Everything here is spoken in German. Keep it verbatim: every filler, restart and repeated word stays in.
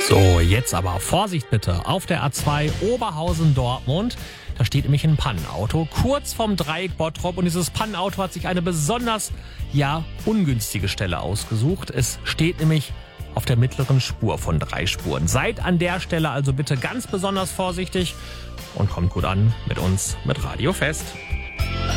So, jetzt aber Vorsicht bitte. Auf der A zwei Oberhausen-Dortmund, da steht nämlich ein Pannenauto kurz vom Dreieck Bottrop. Und dieses Pannenauto hat sich eine besonders, ja, ungünstige Stelle ausgesucht. Es steht nämlich auf der mittleren Spur von drei Spuren. Seid an der Stelle also bitte ganz besonders vorsichtig und kommt gut an mit uns mit Radio Fest.